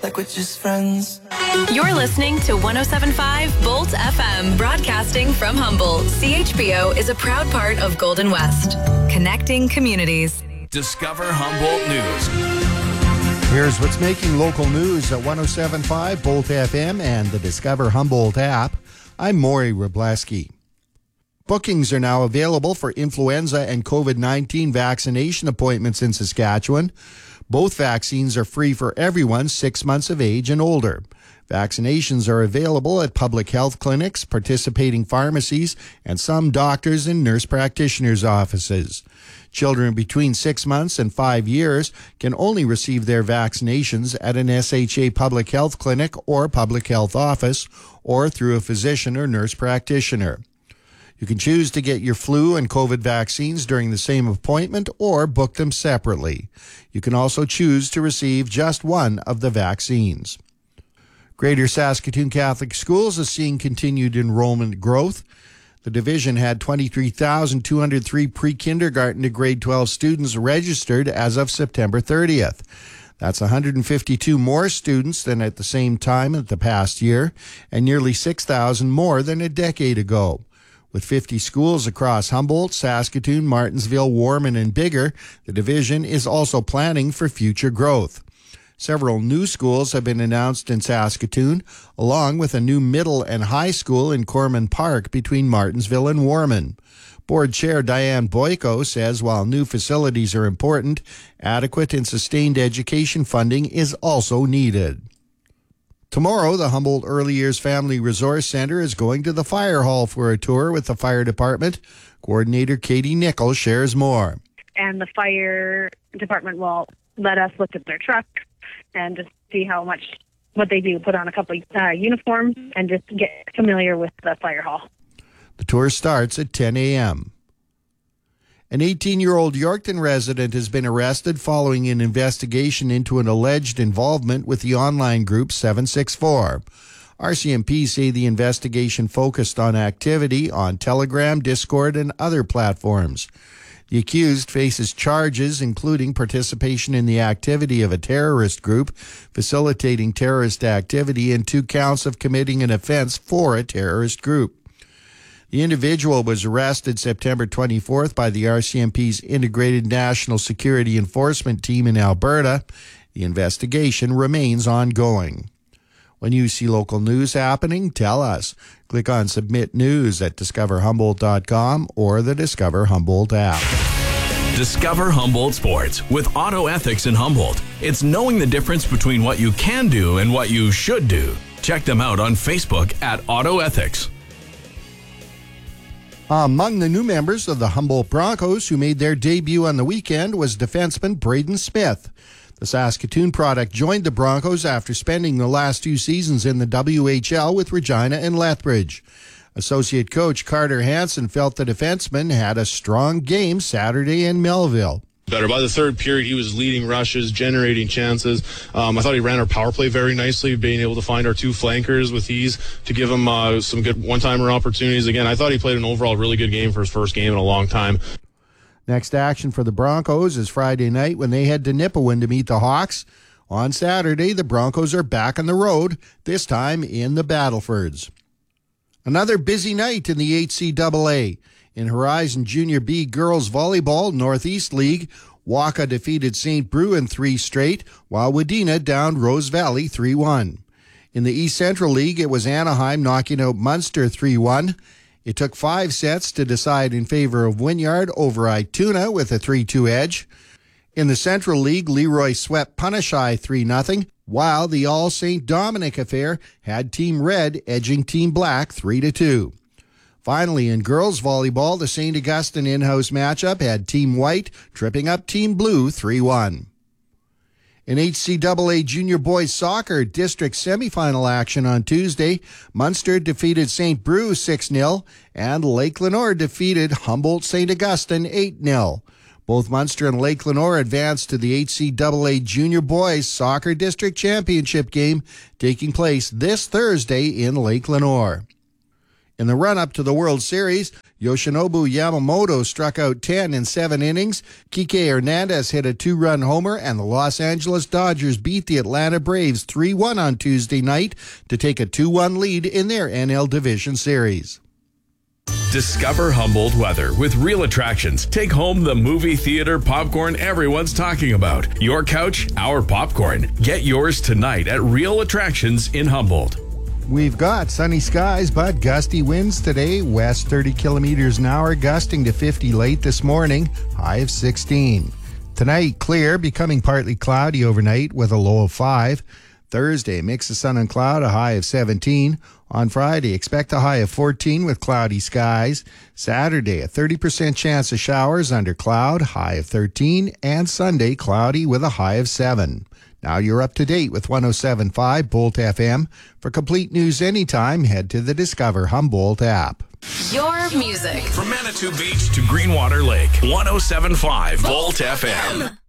like we're just friends. You're listening to 107.5 Bolt FM, broadcasting from Humboldt. CHBO is a proud part of Golden West, connecting communities. Discover Humboldt News. Here's what's making local news at 107.5 Bolt FM and the Discover Humboldt app. I'm Maury Robleski. Bookings are now available for influenza and COVID-19 vaccination appointments in Saskatchewan. Both vaccines are free for everyone 6 months of age and older. Vaccinations are available at public health clinics, participating pharmacies, and some doctors and nurse practitioners' offices. Children between 6 months and 5 years can only receive their vaccinations at an SHA public health clinic or public health office or through a physician or nurse practitioner. You can choose to get your flu and COVID vaccines during the same appointment or book them separately. You can also choose to receive just one of the vaccines. Greater Saskatoon Catholic Schools is seeing continued enrollment growth. The division had 23,203 pre-kindergarten to grade 12 students registered as of September 30th. That's 152 more students than at the same time of the past year, and nearly 6,000 more than a decade ago. With 50 schools across Humboldt, Saskatoon, Martensville, Warman, and Biggar, the division is also planning for future growth. Several new schools have been announced in Saskatoon, along with a new middle and high school in Corman Park between Martensville and Warman. Board Chair Diane Boyko says while new facilities are important, adequate and sustained education funding is also needed. Tomorrow, the Humboldt Early Years Family Resource Center is going to the fire hall for a tour with the fire department. Coordinator Katie Nichols shares more. And the fire department will let us look at their truck and just see what they do, put on a couple uniforms and just get familiar with the fire hall. The tour starts at 10 a.m. An 18-year-old Yorkton resident has been arrested following an investigation into an alleged involvement with the online group 764. RCMP say the investigation focused on activity on Telegram, Discord, and other platforms. The accused faces charges including participation in the activity of a terrorist group, facilitating terrorist activity, and 2 counts of committing an offense for a terrorist group. The individual was arrested September 24th by the RCMP's Integrated National Security Enforcement Team in Alberta. The investigation remains ongoing. When you see local news happening, tell us. Click on Submit News at discoverhumboldt.com or the Discover Humboldt app. Discover Humboldt Sports with Auto Ethics in Humboldt. It's knowing the difference between what you can do and what you should do. Check them out on Facebook at Auto Ethics. Among the new members of the Humboldt Broncos who made their debut on the weekend was defenseman Braden Smith. The Saskatoon product joined the Broncos after spending the last 2 seasons in the WHL with Regina and Lethbridge. Associate coach Carter Hansen felt the defenseman had a strong game Saturday in Melville. Better. By the third period, he was leading rushes, generating chances. I thought he ran our power play very nicely, being able to find our 2 flankers with ease to give him some good one-timer opportunities. Again, I thought he played an overall really good game for his first game in a long time. Next action for the Broncos is Friday night when they head to Nipawin to meet the Hawks. On Saturday, the Broncos are back on the road, this time in the Battlefords. Another busy night in the HCAA. In Horizon Junior B Girls Volleyball Northeast League, Waka defeated St. Brew in 3 straight, while Wadena downed Rose Valley 3-1. In the East Central League, it was Anaheim knocking out Munster 3-1. It took 5 sets to decide in favor of Wynyard over Ituna with a 3-2 edge. In the Central League, Leroy swept Punashai 3-0, while the All St. Dominic affair had Team Red edging Team Black 3-2. Finally, in girls volleyball, the St. Augustine in-house matchup had Team White tripping up Team Blue 3-1. In HCAA Junior Boys Soccer District semifinal action on Tuesday, Munster defeated St. Brew 6-0, and Lake Lenore defeated Humboldt St. Augustine 8-0. Both Munster and Lake Lenore advanced to the HCAA Junior Boys Soccer District Championship game taking place this Thursday in Lake Lenore. In the run-up to the World Series, Yoshinobu Yamamoto struck out 10 in 7 innings. Kike Hernandez hit a 2-run homer, and the Los Angeles Dodgers beat the Atlanta Braves 3-1 on Tuesday night to take a 2-1 lead in their NL Division Series. Discover Humboldt weather with Real Attractions. Take home the movie theater popcorn everyone's talking about. Your couch, our popcorn. Get yours tonight at Real Attractions in Humboldt. We've got sunny skies, but gusty winds today. West 30 kilometers an hour, gusting to 50 late this morning. High of 16. Tonight, clear, becoming partly cloudy overnight with a low of 5. Thursday, mix of sun and cloud, a high of 17. On Friday, expect a high of 14 with cloudy skies. Saturday, a 30% chance of showers under cloud, high of 13. And Sunday, cloudy with a high of 7. Now you're up to date with 107.5 Bolt FM. For complete news anytime, head to the Discover Humboldt app. Your music. From Manitou Beach to Greenwater Lake, 107.5 Bolt FM.